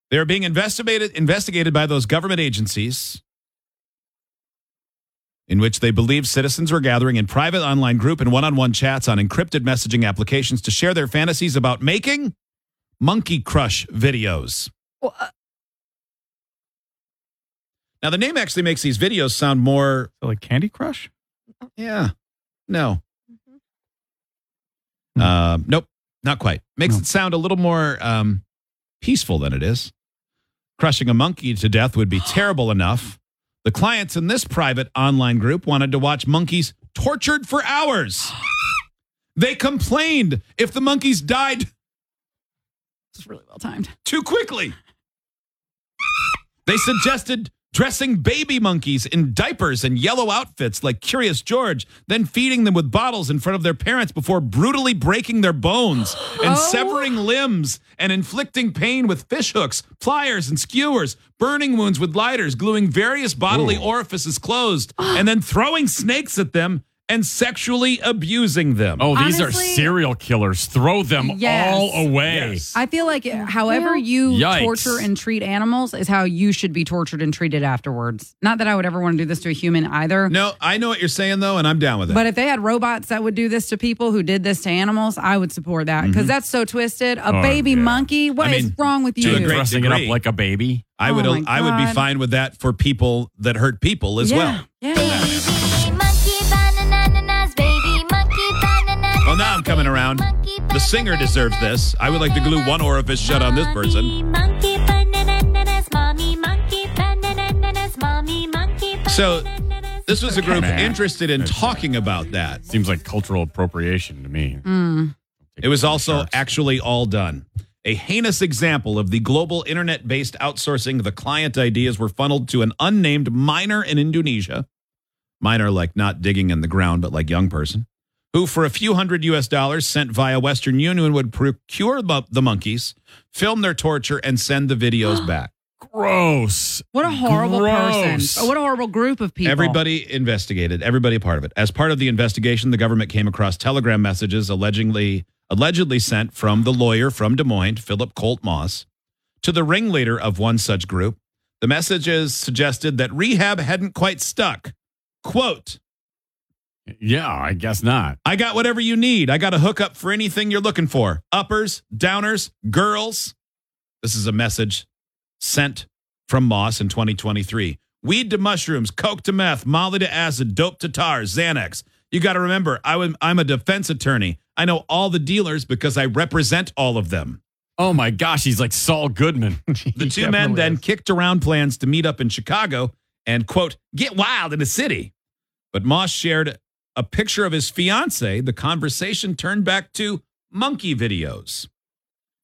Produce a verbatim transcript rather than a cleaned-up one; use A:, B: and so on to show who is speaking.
A: They're being investigated investigated by those government agencies in which they believe citizens were gathering in private online group and one-on-one chats on encrypted messaging applications to share their fantasies about making monkey crush videos.
B: Well, uh,
A: Now, the name actually makes these videos sound more...
C: So like Candy Crush?
A: Yeah. No.
C: Mm-hmm.
A: Uh, nope. Not quite. Makes
C: No.
A: it sound a little more um, peaceful than it is. Crushing a monkey to death would be terrible enough. The clients in this private online group wanted to watch monkeys tortured for hours. They complained if the monkeys died
B: it's really well timed.
A: too quickly. They suggested dressing baby monkeys in diapers and yellow outfits like Curious George, then feeding them with bottles in front of their parents before brutally breaking their bones and
B: Oh.
A: severing limbs and inflicting pain with fish hooks, pliers, and skewers, burning wounds with lighters, gluing various bodily
C: Ooh.
A: orifices closed, and then throwing snakes at them and sexually abusing them.
C: Oh, these
B: Honestly-
C: are serial killers. Throw them
B: Yes.
C: all away.
A: Yes.
B: I feel like however you
C: Yikes.
B: torture and treat animals is how you should be tortured and treated afterwards. Not that I would ever want to do this to a human either.
A: No, I know what you're saying, though, and I'm down with it.
B: But if they had robots that would do this to people who did this to animals, I would support that because that's so twisted. A
C: Oh,
B: baby
C: yeah.
B: monkey, What
A: I
B: is
A: mean,
B: wrong with
A: to
B: you?
A: a great
C: Dressing it
A: degree.
C: up like a baby.
A: I would
B: Oh, my
A: I would be
B: God.
A: fine with that for people that hurt people as
B: yeah.
A: well.
B: Yeah.
D: Baby monkey bananas, baby monkey bananas.
A: Well, now I'm coming around. The singer deserves this. I would like to glue one orifice shut on this person.
D: Monkey bananas, mommy monkey bananas, mommy monkey bananas.
A: So, this was a group
C: Okay.
A: interested in talking about that.
C: Seems like cultural appropriation to me.
B: Mm.
A: It was also
C: Charts.
A: actually all done. A heinous example of the global internet-based outsourcing. The client ideas were funneled to an unnamed miner in Indonesia. Miner like not digging in the ground, but like young person. Who for a few hundred U S dollars sent via Western Union would procure the the monkeys, film their torture, and send the videos back.
C: Gross.
B: What a horrible
C: Gross.
B: person. What a horrible group of people.
A: Everybody investigated, everybody a part of it. As part of the investigation, the government came across telegram messages allegedly allegedly sent from the lawyer from Des Moines, Philip Colt Moss, to the ringleader of one such group. The messages suggested that rehab hadn't quite stuck. Quote,
C: Yeah, I guess not.
A: I got whatever you need. I got a hookup for anything you're looking for. Uppers, downers, girls. This is a message sent from Moss in twenty twenty-three. Weed to mushrooms, coke to meth, molly to acid, dope to tar, Xanax. You got to remember, I was, I'm a defense attorney. I know all the dealers because I represent all of them.
C: Oh my gosh, he's like Saul Goodman.
A: The two men then kicked around plans to meet up in Chicago and, quote, get wild in the city. But Moss shared a picture of his fiance. The conversation turned back to monkey videos.